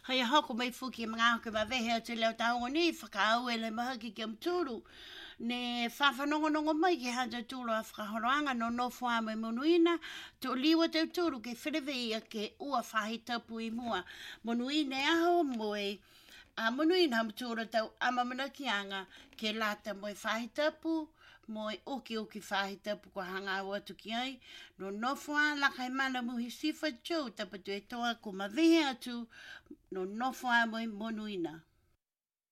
Hai a hoko mai fuki mga ke ma vehe te leo taongo ni whakaau e le maha ki ke mturu. Ne whawhanongonongo mai ki hata tūro a whakahoroanga no nofo a mai monuina. To liwa te tūru ke whirewe ia ke ua whahitapu i mua. Monuina e aho moe. A monuina hamtūra tau amamana ki anga ke lata moe whahitapu. Moe oki whahitapu ko hanga au atu ki ai. No nofo a lakai mana muhi sifa tau tapatu e toa ko ma vehe atu. No nofo a moe monuina.